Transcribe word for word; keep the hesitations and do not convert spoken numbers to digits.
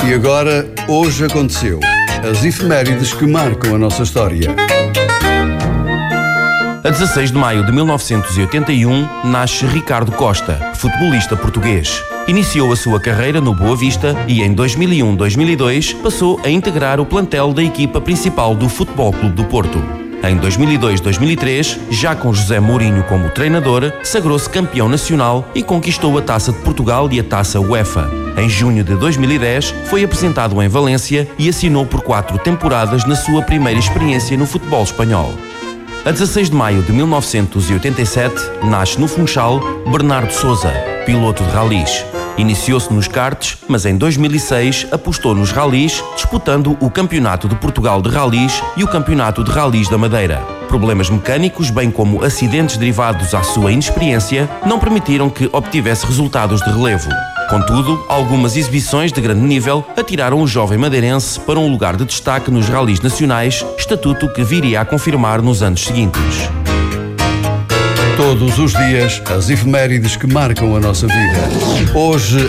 E agora, hoje aconteceu. As efemérides que marcam a nossa história. A dezasseis de maio de mil novecentos e oitenta e um, nasce Ricardo Costa, futebolista português. Iniciou a sua carreira no Boa Vista e em dois mil e um a dois mil e dois passou a integrar o plantel da equipa principal do Futebol Clube do Porto. Em dois mil e dois a dois mil e três, já com José Mourinho como treinador, sagrou-se campeão nacional e conquistou a Taça de Portugal e a Taça UEFA. Em junho de dois mil e dez, foi apresentado em Valência e assinou por quatro temporadas na sua primeira experiência no futebol espanhol. A dezasseis de maio de mil novecentos e oitenta e sete, nasce no Funchal Bernardo Sousa, piloto de ralis. Iniciou-se nos karts, mas em dois mil e seis apostou nos ralis, disputando o Campeonato de Portugal de Ralis e o Campeonato de Ralis da Madeira. Problemas mecânicos, bem como acidentes derivados à sua inexperiência, não permitiram que obtivesse resultados de relevo. Contudo, algumas exibições de grande nível atiraram o jovem madeirense para um lugar de destaque nos ralis nacionais, estatuto que viria a confirmar nos anos seguintes. Todos os dias, as efemérides que marcam a nossa vida. Hoje